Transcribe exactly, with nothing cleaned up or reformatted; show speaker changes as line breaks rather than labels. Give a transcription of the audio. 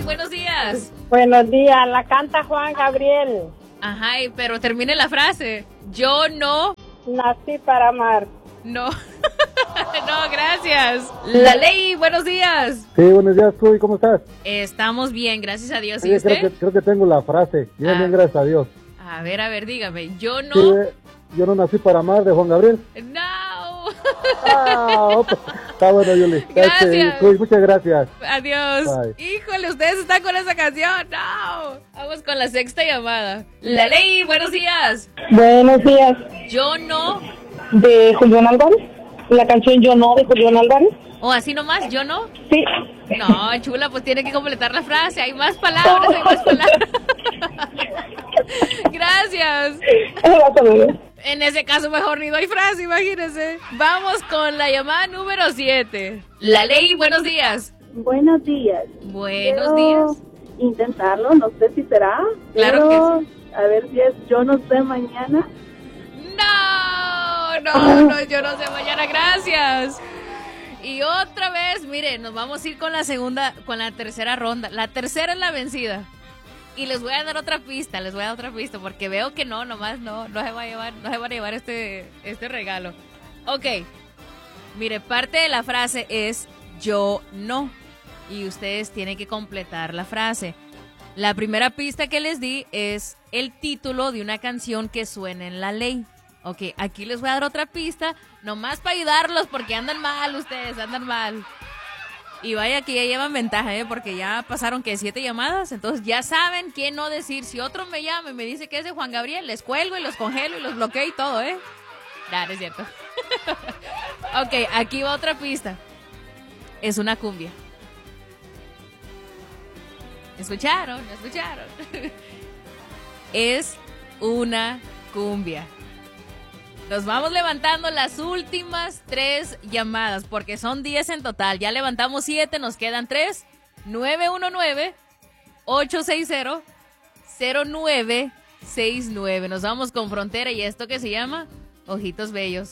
buenos días.
Buenos días, la canta Juan Gabriel.
Ajá, pero termine la frase. Yo no...
Nací para amar.
No. No, gracias. La Ley, buenos días.
Sí, buenos días, Chuy, ¿cómo estás?
Estamos bien, gracias a Dios. ¿Y
Oye,
usted?
creo, que, creo que tengo la frase. Bien,
Ah.
bien, gracias a Dios.
A ver, a ver, dígame. Yo no...
Sí, eh, yo no nací para amar, de Juan Gabriel.
No.
Ah, opa. Está bueno, Yuli.
Gracias.
Este, Chuy, muchas gracias.
Adiós.
Bye.
Híjole, ustedes están con esa canción. No. Vamos con la sexta llamada. La Ley, buenos días.
Buenos días,
Yo no...
de Julián Álvarez. La canción Yo no de Julián Álvarez.
O así nomás, yo no.
Sí.
No, chula, pues tiene que completar la frase. Hay más palabras, hay más palabras. Gracias.
Hasta luego.
En ese caso mejor ni doy frase, imagínense. Vamos con la llamada número siete. La Ley, buenos días.
Buenos días.
Buenos
Quiero
días.
intentarlo, no sé si será.
Claro
pero
que sí.
A ver si es Yo no sé mañana.
No, no, no, yo no sé mañana, gracias. Y otra vez, mire, nos vamos a ir con la segunda, con la tercera ronda. La tercera es la vencida. Y les voy a dar otra pista, les voy a dar otra pista, porque veo que no, nomás no, no se va a llevar, no se va a llevar este, este regalo. Ok, mire, parte de la frase es yo no, y ustedes tienen que completar la frase. La primera pista que les di es el título de una canción que suena en La Ley. Ok, aquí les voy a dar otra pista, nomás para ayudarlos, porque andan mal ustedes, andan mal. Y vaya que ya llevan ventaja, ¿eh? Porque ya pasaron, que siete llamadas, entonces ya saben qué no decir. Si otro me llama y me dice que es de Juan Gabriel, les cuelgo y los congelo y los bloqueo y todo, ¿eh? Nah, no es cierto. Ok, aquí va otra pista. Es una cumbia. ¿Escucharon? ¿Escucharon? Es una cumbia. Nos vamos levantando las últimas tres llamadas, porque son diez en total. Ya levantamos siete, nos quedan tres. nueve uno nueve, ocho seis cero, cero nueve seis nueve. Nos vamos con Frontera y esto que se llama Ojitos Bellos.